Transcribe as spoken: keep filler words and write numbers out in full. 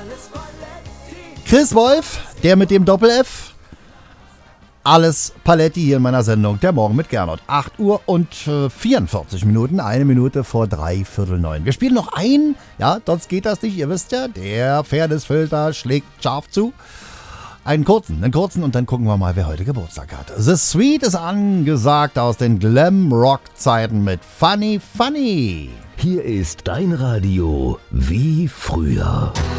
Chris Wolf, der mit dem Doppel-F. Alles Paletti hier in meiner Sendung. Der Morgen mit Gernot. acht Uhr und vierundvierzig Minuten. Eine Minute vor drei Viertel neun. Wir spielen noch ein. Ja, sonst geht das nicht. Ihr wisst ja, der Fairness-Filter schlägt scharf zu. Einen kurzen, einen kurzen und dann gucken wir mal, wer heute Geburtstag hat. The Sweet ist angesagt aus den Glam-Rock-Zeiten mit Funny Funny. Hier ist dein Radio wie früher.